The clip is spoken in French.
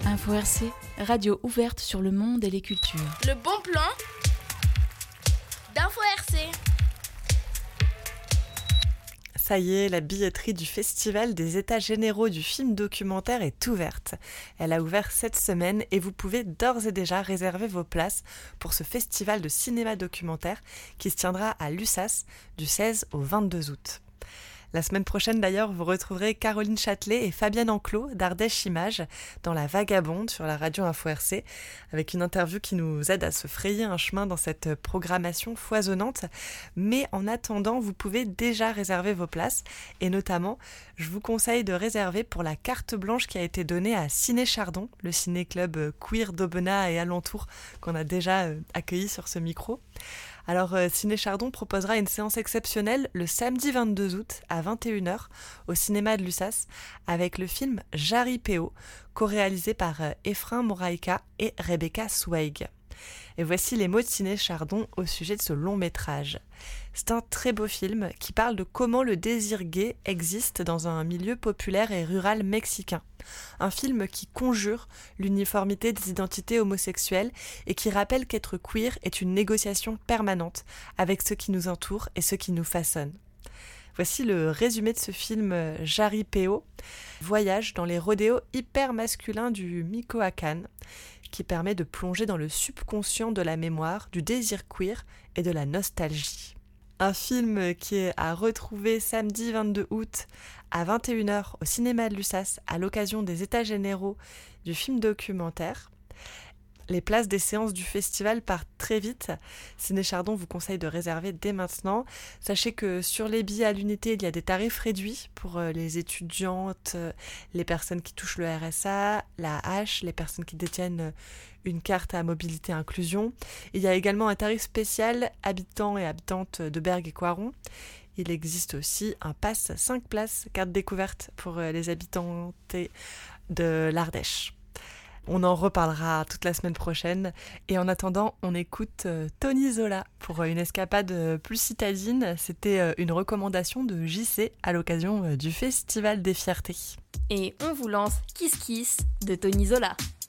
Info RC, radio ouverte sur le monde et les cultures. Le bon plan d'Info RC. Ça y est, la billetterie du Festival des États généraux du film documentaire est ouverte. Elle a ouvert cette semaine et vous pouvez d'ores et déjà réserver vos places pour ce festival de cinéma documentaire qui se tiendra à Lussas du 16 au 22 août. La semaine prochaine d'ailleurs, vous retrouverez Caroline Châtelet et Fabienne Enclos d'Ardèche Images dans La Vagabonde sur la radio Info RC avec une interview qui nous aide à se frayer un chemin dans cette programmation foisonnante. Mais en attendant, vous pouvez déjà réserver vos places et notamment, je vous conseille de réserver pour la carte blanche qui a été donnée à Ciné Chardon, le ciné-club queer d'Aubenas et alentours qu'on a déjà accueilli sur ce micro. Alors, Ciné Chardon proposera une séance exceptionnelle le samedi 22 août à 21h au cinéma de Lussas avec le film Jaripeo, co-réalisé par Efrain Moraïka et Rebecca Zweig. Et voici les mots de Ciné Chardon au sujet de ce long métrage. C'est un très beau film qui parle de comment le désir gay existe dans un milieu populaire et rural mexicain. Un film qui conjure l'uniformité des identités homosexuelles et qui rappelle qu'être queer est une négociation permanente avec ceux qui nous entourent et ceux qui nous façonnent. Voici le résumé de ce film Jaripeo, voyage dans les rodéos hyper masculins du Michoacán, qui permet de plonger dans le subconscient de la mémoire, du désir queer et de la nostalgie. Un film qui est à retrouver samedi 22 août à 21h au cinéma de Lussas à l'occasion des États généraux du film documentaire. Les places des séances du festival partent très vite. Ciné Chardon vous conseille de réserver dès maintenant. Sachez que sur les billets à l'unité, il y a des tarifs réduits pour les étudiantes, les personnes qui touchent le RSA, la H, les personnes qui détiennent une carte à mobilité inclusion. Il y a également un tarif spécial habitants et habitantes de Bergues et Coiron. Il existe aussi un pass 5 places, carte découverte pour les habitantes de l'Ardèche. On en reparlera toute la semaine prochaine. Et en attendant, on écoute Tony Zola pour une escapade plus citadine. C'était une recommandation de JC à l'occasion du Festival des Fiertés. Et on vous lance Kiss Kiss de Tony Zola.